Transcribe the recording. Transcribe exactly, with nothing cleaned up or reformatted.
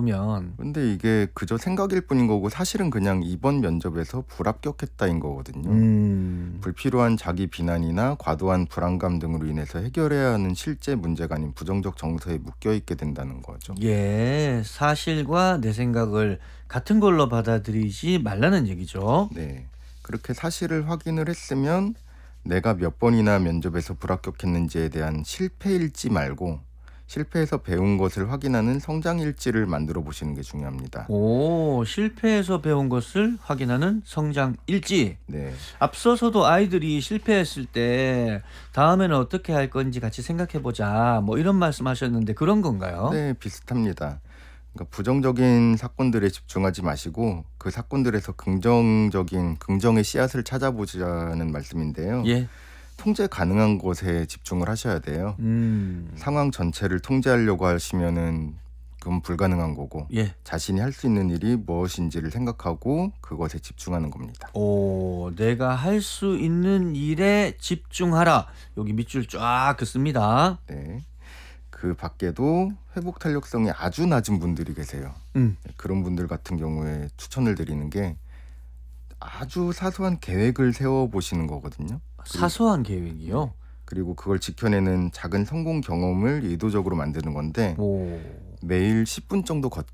그러면. 근데 이게 그저 생각일 뿐인 거고 사실은 그냥 이번 면접에서 불합격했다인 거거든요. 음. 불필요한 자기 비난이나 과도한 불안감 등으로 인해서 해결해야 하는 실제 문제가 아닌 부정적 정서에 묶여있게 된다는 거죠. 예, 사실과 내 생각을 같은 걸로 받아들이지 말라는 얘기죠. 네, 그렇게 사실을 확인을 했으면 내가 몇 번이나 면접에서 불합격했는지에 대한 실패일지 말고 실패해서 배운 것을 확인하는 성장일지를 만들어 보시는 게 중요합니다. 오, 실패해서 배운 것을 확인하는 성장 일지. 네, 앞서서도 아이들이 실패했을 때 다음에는 어떻게 할 건지 같이 생각해 보자, 뭐 이런 말씀하셨는데 그런 건가요? 네, 비슷합니다. 그러니까 부정적인 사건들에 집중하지 마시고 그 사건들에서 긍정적인 긍정의 씨앗을 찾아보자는 말씀인데요. 예. 통제 가능한 것에 집중을 하셔야 돼요. 음. 상황 전체를 통제하려고 하시면은 그건 불가능한 거고 예. 자신이 할 수 있는 일이 무엇인지를 생각하고 그것에 집중하는 겁니다. 오, 내가 할 수 있는 일에 집중하라. 여기 밑줄 쫙 긋습니다. 네. 그 밖에도 회복 탄력성이 아주 낮은 분들이 계세요. 음. 그런 분들 같은 경우에 추천을 드리는 게 아주 사소한 계획을 세워보시는 거거든요. 사소한 계획이요. 그리고 그걸 지켜내는 작은 성공 경험을 의도적으로 만드는 건데 오. 매일 십 분 정도 걷기